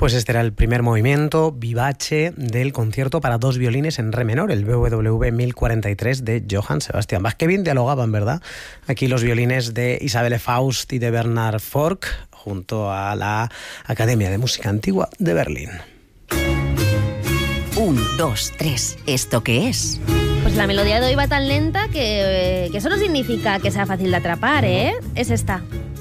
Pues este era el primer movimiento vivace del concierto para dos violines en re menor, el BWV 1043 de Johann Sebastian Bach. Qué bien dialogaban, ¿verdad? Aquí los violines de Isabelle Faust y de Bernard Forck, junto a la Academia de Música Antigua de Berlín. 1, 2, 3. ¿Esto qué es? Pues la melodía de hoy va tan lenta que eso no significa que sea fácil de atrapar, ¿eh? Es esta.